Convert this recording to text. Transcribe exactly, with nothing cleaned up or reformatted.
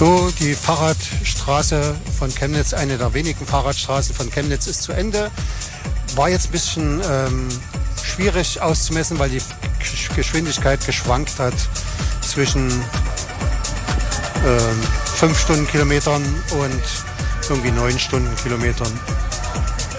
So, die Fahrradstraße von Chemnitz, eine der wenigen Fahrradstraßen von Chemnitz, ist zu Ende. War jetzt ein bisschen ähm, schwierig auszumessen, weil die Geschwindigkeit geschwankt hat zwischen ähm, fünf Stundenkilometern und irgendwie neun Stundenkilometern.